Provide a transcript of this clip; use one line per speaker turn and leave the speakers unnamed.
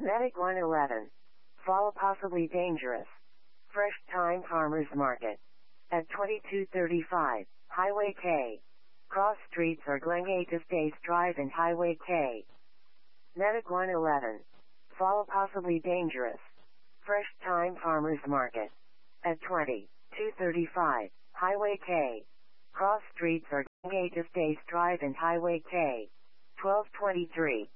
Medic 111. Fall possibly dangerous. Fresh Time Farmers Market. At 2235, Highway K. Cross streets are Glengatus Dace Drive and Highway K. Medic 111. Fall possibly dangerous. Fresh Time Farmers Market. At 2235, Highway K. Cross streets are Glengatus Dace Drive and Highway K. 1223.